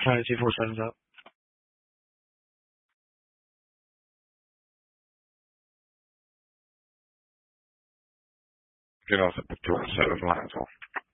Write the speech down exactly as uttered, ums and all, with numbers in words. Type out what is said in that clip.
Alright, two four seven's up. Get off at the two oh seven lines.